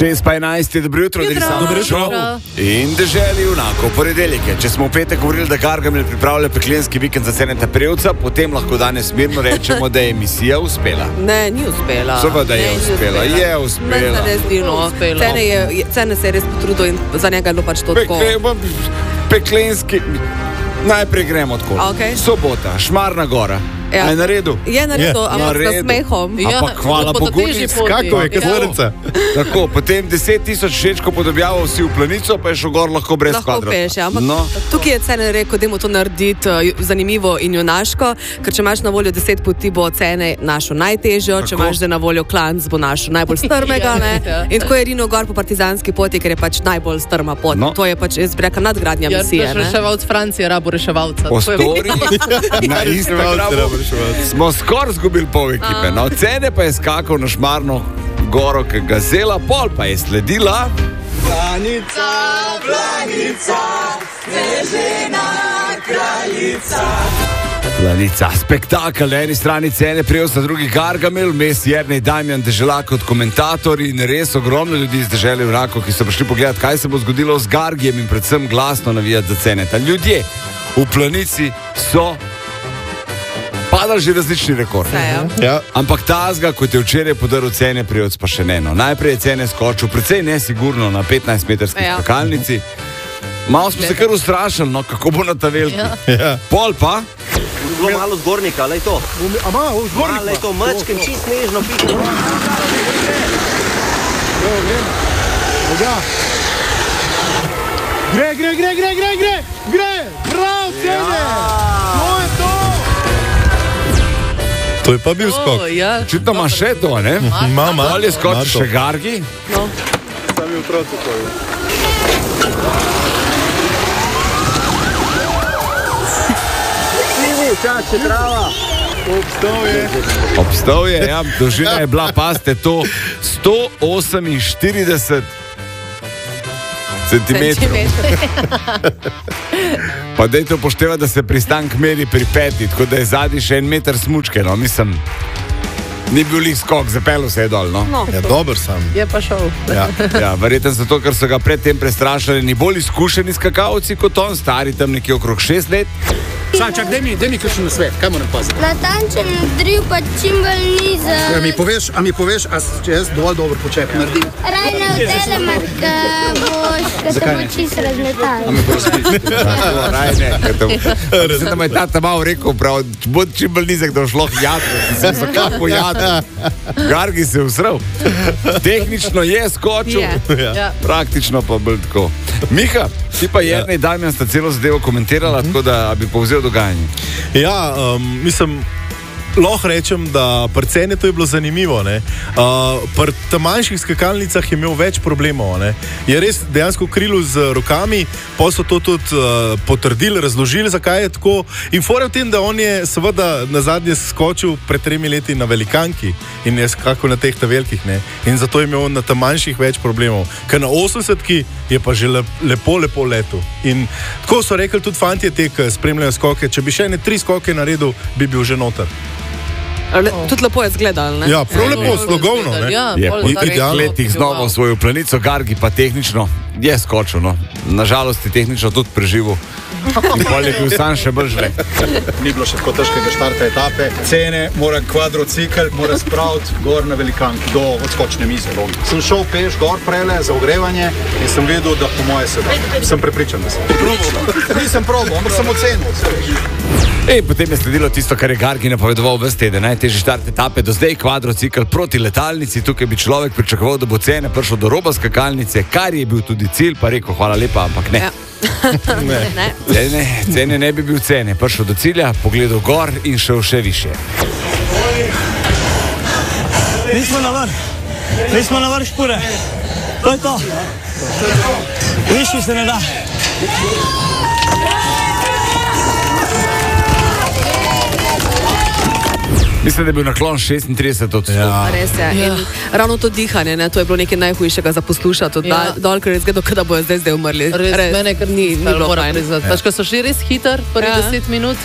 6:11, dobro jutro, Dobro jutro. In deželi junako, ponedeljke. Če smo v petek govorili, da Gargamel pripravlja peklenski vikend za Ceneta Prevca, potem lahko danes mirno rečemo, da je misija uspela. Ne, ni uspela. Seveda je uspela, je uspela. Ne, zdino. Cene se je res potrudil in za njega je bilo pač to tako. Peklenski, najprej gremo tako. Okay. Sobota, Šmarna gora. Ja. Je na redu? Je na redu, ampak s smehom. Ampak hvala Bogu, kako je, katolica. Tako, potem 10,000 všečkov podobjavo vsi v Planico, pa je šel gor lahko brez kvadra. Lahko peš, ja. Tukaj je Cene rekel, da to narediti zanimivo in junaško, ker če imaš na voljo 10 poti, bo Cene našel najtežjo, če imaš na voljo klanc, bo našel najbolj strmega. In tako je rino gor po partizanski poti, ker je pač najbolj strma pot. To je pač, jaz bi rekel, nadgradnja misije. Ja, reševalc Francije, rabo reševalca. Po storiji na Instagramu smo skoraj zgubili pol ekipe. No, Cene pa je skakal na Šmarno goro, ki ga zela, pol pa je sledila Planica, Planica, snežena kraljica. Planica, spektakel, na eni strani Cene Prevc, na drugi Gargamel, mes Jernej Damjan Deželak kot komentator in res ogromno ljudi iz dežele Junakov, ki so prišli pogledati, kaj se bo zgodilo z Gargijem in predvsem glasno navijati za Ceneta. Ljudje v Planici so padali že različni rekordi. Ja. Ampak tazga, kot je včeraj podaril Cene Prevc, pa še eno. Najprej je Cene skočil precej nesigurno na 15-metrski skakalnici. Malo smo se kar ustrašili, no, kako bo na ta veliki. Ja. Pol pa Bilo malo zgornika, lej to. Zgornik. Lej to, mečkem, čist nežno pihno. Gre! Prav, Cene! To je to! To je pa bil skok. očitno ima še to, ne? Mama. Ali je skočil še Gargi? No. Sam je otroci to je. Čače, trava. Obstal je, ja, dolžina je bila, paste, to 148 centimetrov. Pa dajte upoštevati, da se pristank meri pri 5, tako da je zadnji še 1 meter smučke, no, mislim, ni bil lih skok, zapeljal se je dol, no. Ja, dober sam. Je pa šel. Ja, verjetno zato, ker so ga predtem prestrašali ni bolj izkušeni skakalci kot on, stari tam nekje okrog 6 let. Sančak, daj mi kakšen nasvet, kaj moram paziti? Natančen driv, pa čim bolj nizek. A mi poveš, če jaz dovolj dobro počep naredim? Raj ne v telemat, ka se bo čist razmetal. A me bo razpiti. Raj ne, mislim, da me je tata malo rekel, prav, bod čim bolj nizek, da bo šlo jadro, sem se kako jadro. Gargi se je usral. Tehnično je skočil, praktično pa bolj tako. Miha, ti pa Jernej Damjan sta celo zadevo komentirala, tako da bi povzel dogajanje. Ja, mislim, lahko rečem, da pri Cenetu je bilo zanimivo. Pri tam manjših skakalnicah je imel več problemov. Ne? Je res dejansko krilo z rokami, pa so to tudi potrdili, razložili, zakaj je tako. In fora v tem, da on je seveda na zadnje skočil pred 3 leti na velikanki in je skakal na teh velikih. Ne? In zato je imel on na tam manjših več problemov. Ker na 80-ki je pa že lepo letel. In tako so rekli tudi fantje te, ki spremljajo skoke, če bi še 3 skoke naredil, bi bil že noter. Tudi lepo je zgledal, ne? Ja, prav lepo, slogovno, ne? Je po 3 letih znova v svojo Planico, Gargi pa tehnično je skočil, no. Nažalost je tehnično tudi preživel. In pol je bil sam še bolj žle. Ni bilo še tako težkega štarta etape. Cene, mora kvadrocikl, mora spraviti gor na velikanki do odskočne mize. Sem šel peš gor prele za ogrevanje in sem videl, da po moje se da. Sem prepričan, da sem. Nisem probal, ampak sem ocenil. Potem je sledilo tisto, kar je Gargi napovedoval ves teden. Najtežji štart etape do zdaj, kvadrocikl proti letalnici. Tukaj bi človek pričakoval, da bo Cene prišel do roba skakalnice, kar je bil tudi cilj, pa rekel hvala lepa, ampak ne. Cene ne bi bil Cene. Prišel do cilja, pogledal gor in šel še više. Nismo na vrh špure. To je to. Višji se ne da. Mislim, da je bil naklon 36%. Ja. Res je. Ja. Ravno to dihanje, ne, to je bilo nekaj najhujšega za poslušati. Dol, ker je zgledal, da bojo zdaj umrli. Res, mene kar ni bilo fajn. Pač, ko so šli res hiter, prvi 10 minut,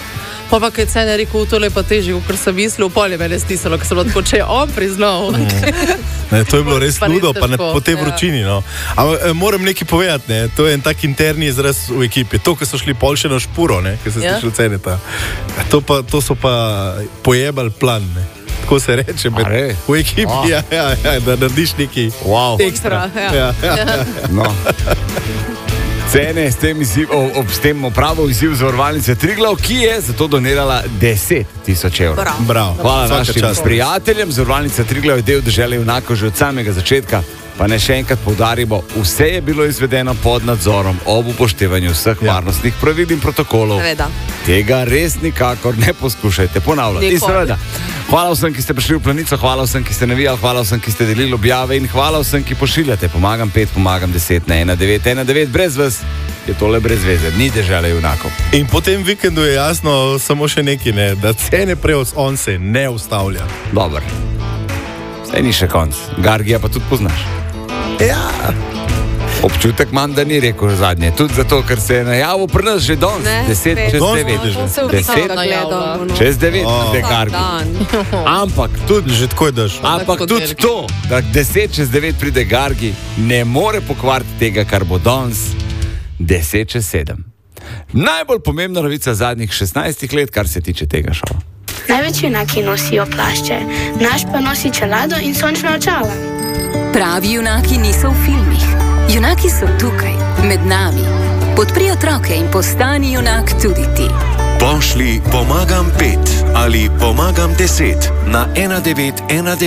Pa kaj cene rekel, tole pa težje, kot sem mislil, polje mene stisalo, ker sem lahko, če je on priznal. Ne, to je bilo res ludo, pa po tej vročini. No. Ampak moram nekaj povedati, ne. To je en tak interni izraz v ekipi. To, ko so šli pol še na špuro, ko se slišali ceneta. To so pa pojebali plan. Ne. Tako se reče v ekipi, da narediš nekaj ekstra. No. Cene s tem opravo izziv zavarovalnice Triglav, ki je zato donirala 10.000 evrov. Bravo. Hvala našim prijateljem. Zavarovalnica Triglav je del dežele junakov že od samega začetka. Pa ne še enkrat poudarimo, vse je bilo izvedeno pod nadzorom ob upoštevanju vseh varnostnih pravil in protokolov. Tega res nikakor ne poskušajte ponavljati. Hvala vsem, ki ste prišli v Planico, hvala vsem, ki ste navijali, hvala vsem, ki ste delili objave in hvala vsem, ki pošiljate. Pomagam 5, pomagam 10 na 1919. Brez vas je tole brez veze, ni dežele junakov. In po tem vikendu je jasno samo še nekaj, ne, da cene prevoz on se ne ustavlja. Dobar. Zdaj ni še konc. Gargija pa tudi poznaš. Ja. Občutek imam, da ni rekel zadnje. Tudi zato, ker se je najavil pri nas že danes. 10 čez 9. 10 čez 9. Ampak tudi že tako je daš. Ampak tudi to, da 10 čez 9 pride Gargi, ne more pokvariti tega, kar bo danes 10 čez 7. Najbolj pomembna novica zadnjih 16 let, kar se tiče tega šova. Največ junaki nosijo plašče, naš pa nosi čelado in sončna očala. Pravi junaki niso v filmih. Junaki so tukaj, med nami. Podpri otroke in postani junak tudi ti. Pošli pomagam 5 ali pomagam 10 na 1919.